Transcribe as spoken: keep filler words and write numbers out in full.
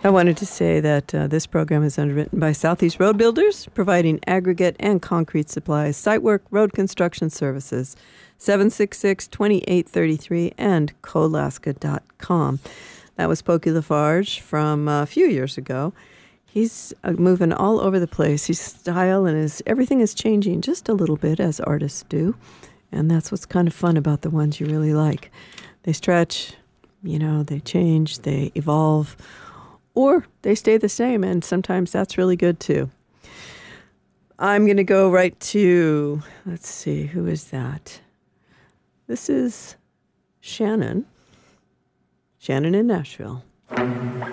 I wanted to say that uh, this program is underwritten by Southeast Road Builders, providing aggregate and concrete supplies, site work, road construction services. seven six six, two eight three three and Colaska dot com. That was Pokey Lafarge from a few years ago. He's uh, moving all over the place. His style and his everything is changing just a little bit, as artists do. And that's what's kind of fun about the ones you really like. They stretch, you know, they change, they evolve, or they stay the same, and sometimes that's really good too. I'm going to go right to, let's see, who is that? This is Shannon. Shannon in Nashville.